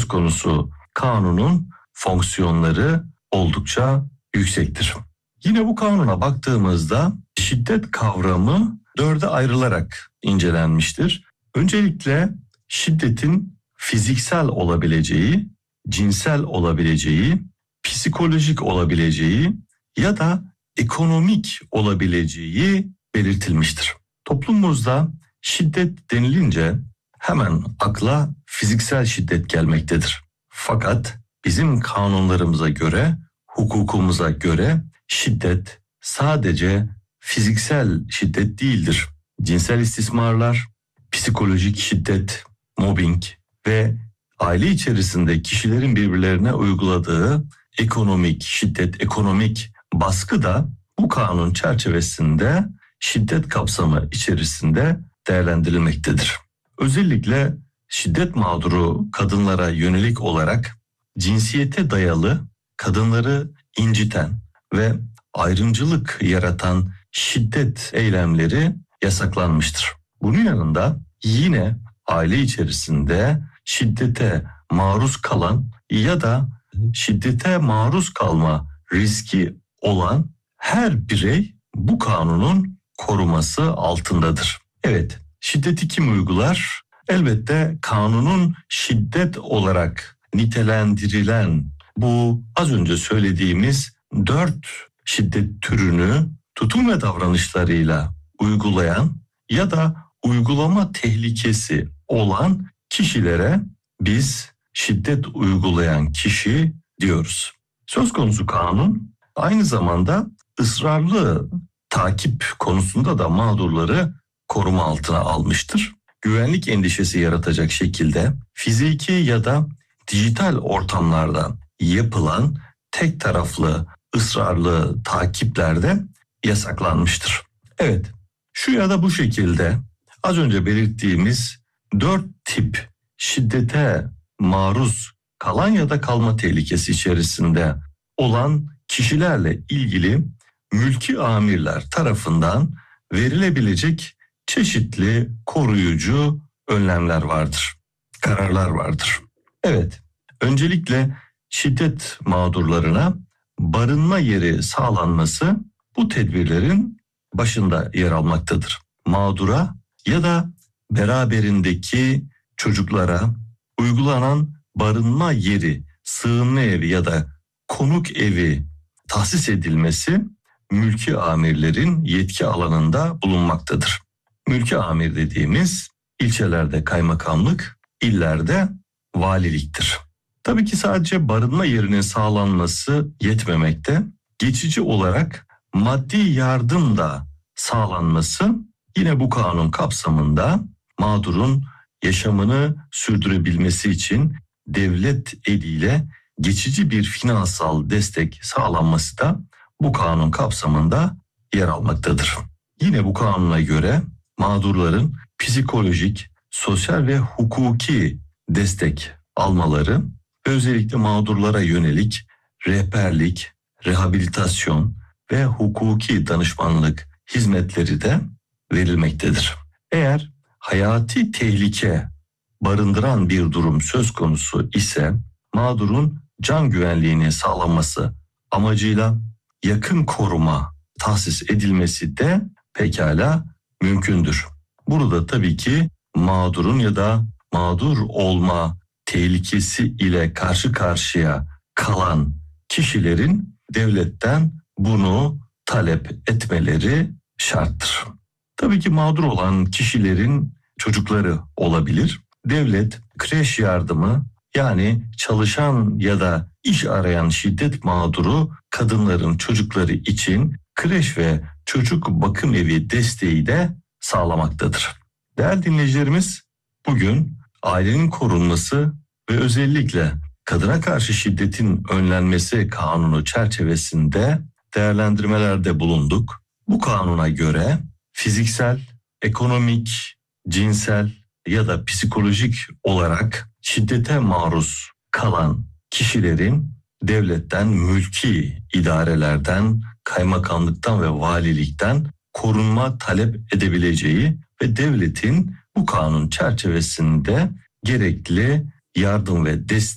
söz konusu kanunun fonksiyonları oldukça yüksektir. Yine bu kanuna baktığımızda şiddet kavramı 4'e ayrılarak incelenmiştir. Öncelikle şiddetin fiziksel olabileceği, cinsel olabileceği, psikolojik olabileceği ya da ekonomik olabileceği belirtilmiştir. Toplumumuzda şiddet denilince hemen akla fiziksel şiddet gelmektedir. Fakat bizim kanunlarımıza göre, hukukumuza göre şiddet sadece fiziksel şiddet değildir. Cinsel istismarlar, psikolojik şiddet, mobbing ve aile içerisinde kişilerin birbirlerine uyguladığı ekonomik şiddet, ekonomik baskı da bu kanun çerçevesinde şiddet kapsamı içerisinde değerlendirilmektedir. Özellikle şiddet mağduru kadınlara yönelik olarak cinsiyete dayalı kadınları inciten ve ayrımcılık yaratan şiddet eylemleri yasaklanmıştır. Bunun yanında yine aile içerisinde şiddete maruz kalan ya da şiddete maruz kalma riski olan her birey bu kanunun koruması altındadır. Evet, şiddeti kim uygular? Elbette kanunun şiddet olarak nitelendirilen bu az önce söylediğimiz 4 şiddet türünü tutum ve davranışlarıyla uygulayan ya da uygulama tehlikesi olan kişilere biz şiddet uygulayan kişi diyoruz. Söz konusu kanun aynı zamanda ısrarlı takip konusunda da mağdurları koruma altına almıştır. Güvenlik endişesi yaratacak şekilde fiziki ya da dijital ortamlarda yapılan tek taraflı ısrarlı takiplerde yasaklanmıştır. Evet, şu ya da bu şekilde az önce belirttiğimiz 4 tip şiddete maruz kalan ya da kalma tehlikesi içerisinde olan kişilerle ilgili mülki amirler tarafından verilebilecek çeşitli koruyucu önlemler vardır, kararlar vardır. Evet, öncelikle şiddet mağdurlarına barınma yeri sağlanması bu tedbirlerin başında yer almaktadır. Mağdura ya da beraberindeki çocuklara uygulanan barınma yeri, sığınma evi ya da konuk evi tahsis edilmesi mülki amirlerin yetki alanında bulunmaktadır. Mülki amir dediğimiz ilçelerde kaymakamlık, illerde valiliktir. Tabii ki sadece barınma yerinin sağlanması yetmemekte. Geçici olarak maddi yardım da sağlanması yine bu kanun kapsamında mağdurun yaşamını sürdürebilmesi için devlet eliyle geçici bir finansal destek sağlanması da bu kanun kapsamında yer almaktadır. Yine bu kanuna göre mağdurların psikolojik, sosyal ve hukuki destek almaları ve özellikle mağdurlara yönelik rehberlik, rehabilitasyon ve hukuki danışmanlık hizmetleri de verilmektedir. Eğer hayati tehlike barındıran bir durum söz konusu ise mağdurun can güvenliğini sağlanması amacıyla yakın koruma tahsis edilmesi de pekala mümkündür. Burada tabii ki mağdurun ya da mağdur olma tehlikesi ile karşı karşıya kalan kişilerin devletten bunu talep etmeleri şarttır. Tabii ki mağdur olan kişilerin çocukları olabilir. Devlet kreş yardımı, yani çalışan ya da iş arayan şiddet mağduru kadınların çocukları için kreş ve çocuk bakım evi desteği de sağlamaktadır. Değerli dinleyicilerimiz, bugün ailenin korunması ve özellikle kadına karşı şiddetin önlenmesi kanunu çerçevesinde değerlendirmelerde bulunduk. Bu kanuna göre fiziksel, ekonomik, cinsel ya da psikolojik olarak şiddete maruz kalan kişilerin devletten, mülki idarelerden, kaymakamlıktan ve valilikten korunma talep edebileceği ve devletin bu kanun çerçevesinde gerekli yardım ve destek